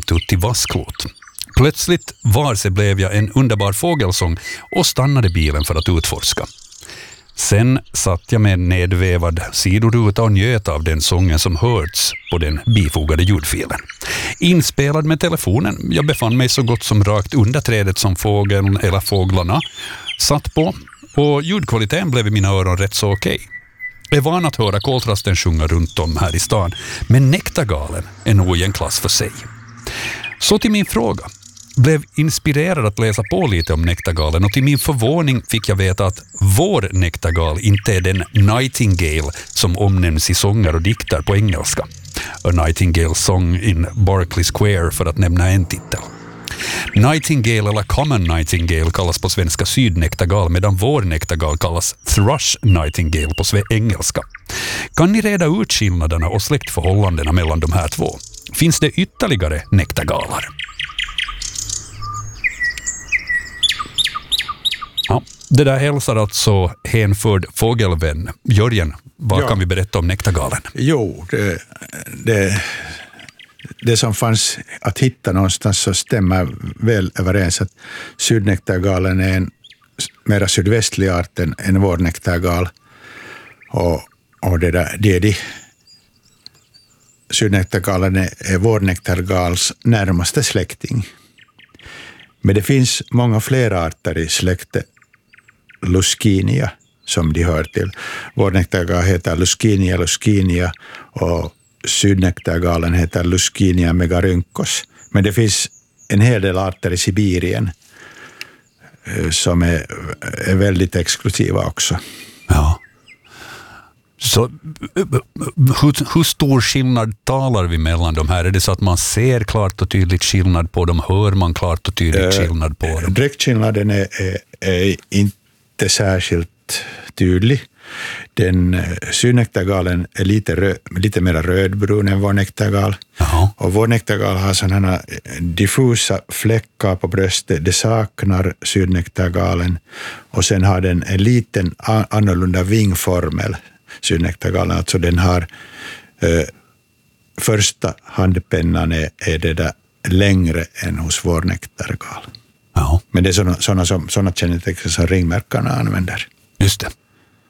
hjälpte ut till Vasklot. Plötsligt varse blev jag en underbar fågelsång och stannade bilen för att utforska. Sen satt jag med en nedvävad sidoruta och njöt av den sången som hörts på den bifogade ljudfilen. Inspelad med telefonen, jag befann mig så gott som rakt under trädet som fågeln eller fåglarna satt på, och ljudkvaliteten blev i mina öron rätt så okej. Jag är van att höra koltrasten sjunga runt om här i stan, men Nektargalen är nog i en klass för sig. Så till min fråga. Blev inspirerad att läsa på lite om Nektargalen, och till min förvåning fick jag veta att vår Nektargal inte är den Nightingale som omnämns i sånger och dikter på engelska. A Nightingale Song in Berkeley Square, för att nämna en titel. Nightingale eller Common Nightingale kallas på svenska sydnektargal, medan vår nektargal kallas Thrush Nightingale på engelska. Kan ni reda ut skillnaderna och släktförhållandena mellan de här två? Finns det ytterligare nektargalar? Ja, det där hälsar alltså hänförd fågelvän. Jörgen, vad kan vi berätta om nektargalen? Jo, det som fanns att hitta någonstans så stämmer väl överens att sydnektargalen är en mera sydvästlig art än vår nektargal. Och sydnektargalen är vår nektargals närmaste släkting. Men det finns många fler arter i släktet Luscinia som de hör till. Vår nektargal heter Luscinia och sydnektargalen heter Luscinia megarynkos. Men det finns en hel del arter i Sibirien som är väldigt exklusiva också. Ja. Så hur stor skillnad talar vi mellan de här? Är det så att man ser klart och tydligt skillnad på dem? Hör man klart och tydligt skillnad på dem? Dräktskillnaden är inte särskilt tydlig. Den sydnektargalen är lite mer rödbrun än vår nektargal. Jaha. Och vår nektargal har sådana diffusa fläckar på bröstet. Det saknar sydnektargalen. Och sen har den en liten annorlunda vingformel. Sydnektargalen, alltså den har första handpennan är det där längre än hos vår nektargal. Ja. Men det är sådana kännetecken som ringmärkarna använder. Just det.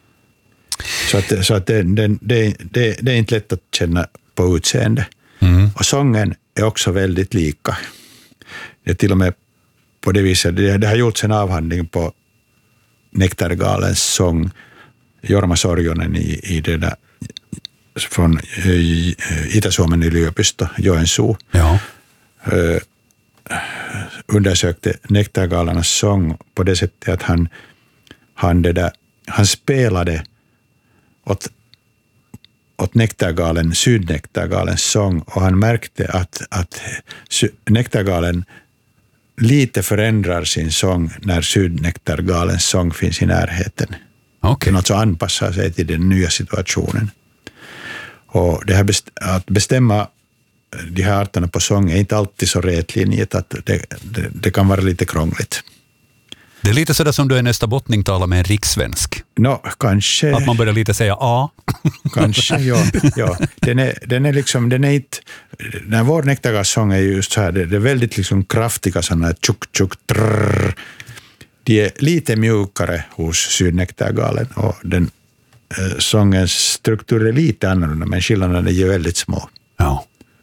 Så att det är inte lätt att känna på utseende. Mm. Och sången är också väldigt lika. Det är till och med på det viset, det har gjorts en avhandling på nektargalens sång, Jorma Sorjonen i det där från Itä-Suomen yliopisto, Joensuu. Ja. Undersökte nektargalarnas sång på det sättet att han spelade åt nektargalen, sydnektargalens sång, och han märkte att nektargalen lite förändrar sin sång när sydnektargalens sång finns i närheten. Okay. Något så anpassar sig till den nya situationen. Och det här att bestämma de här arterna på sång är inte alltid så rätlinjigt, att det kan vara lite krångligt. Det är lite sådär som du är nästa bottning talar med en rikssvensk. Kanske. Att man börjar lite säga A. Kanske, ja. Den är inte, när vår nektargalssång är just så här, det är väldigt liksom kraftiga sådana tjuk, trrr. De är lite mjukare hos sydnektargalen, och den sångens struktur är lite annorlunda, men skillnaderna är ju väldigt små. Ja.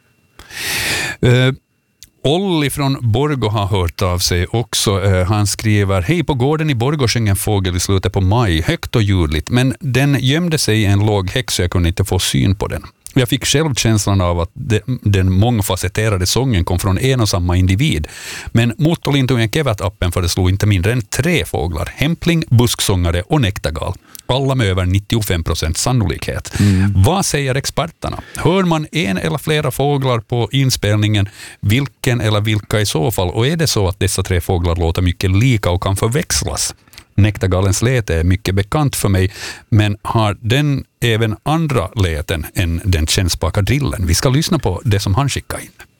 Olli från Borgå har hört av sig också. Han skriver: hej, på gården i Borgå sjöng en fågel i slutet på maj, högt och ljudligt, men den gömde sig i en låg häck så jag kunde inte få syn på den. Jag fick själv känslan av att den mångfacetterade sången kom från en och samma individ. Men motorlin tog en kevätappen för det slog inte mindre än 3 fåglar. Hämpling, busksångare och nektargal. Alla med över 95% sannolikhet. Vad säger experterna? Hör man en eller flera fåglar på inspelningen? Vilken eller vilka i så fall? Och är det så att dessa 3 fåglar låter mycket lika och kan förväxlas? Nektargalens läte är mycket bekant för mig, men har den även andra läten än den kännspaka drillen? Vi ska lyssna på det som han skickade in.